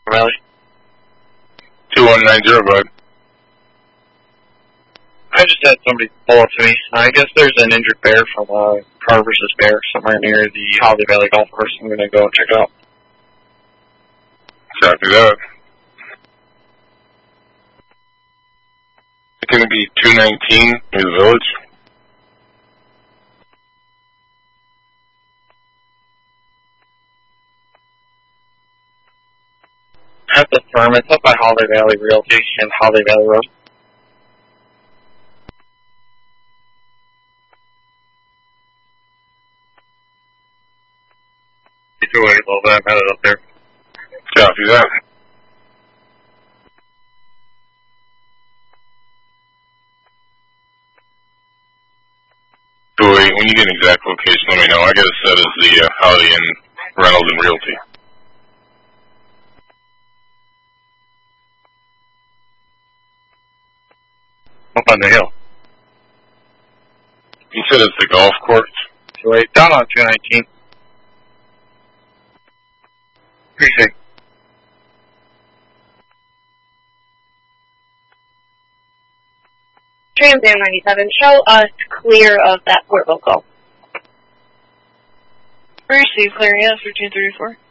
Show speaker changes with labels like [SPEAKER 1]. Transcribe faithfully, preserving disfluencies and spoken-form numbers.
[SPEAKER 1] Valley.
[SPEAKER 2] two one nine zero, go ahead.
[SPEAKER 1] I just had somebody pull up to me. I guess there's an injured bear from uh, Car versus Bear somewhere near the Holiday Valley Golf Course. I'm going to go check it out.
[SPEAKER 2] Copy that. It's going to be two nineteen near the village.
[SPEAKER 1] At the firm, it's up by Holiday Valley Realty and Holiday Valley Road. You threw away a little bit, I've had it up there.
[SPEAKER 2] Copy that. So wait, when you get an exact location, let me know. I got it set as the uh, Holiday Inn Reynolds and Realty.
[SPEAKER 1] Up on the hill.
[SPEAKER 2] You said it's the golf course?
[SPEAKER 1] So wait, down on two nineteen. Appreciate it.
[SPEAKER 3] Trans Am ninety-seven, show us clear of that port local.
[SPEAKER 4] Receive clearing yes, routine thirty-four.